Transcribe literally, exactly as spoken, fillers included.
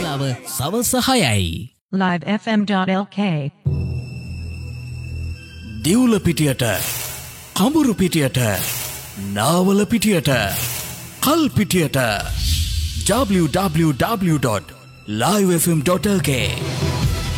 වේලාව සවස හයයි. live f m dot l k දිවුල පිටියට, කඹුරු පිටියට, Nawala පිටියට, කල් පිටියට w w w dot live f m dot l k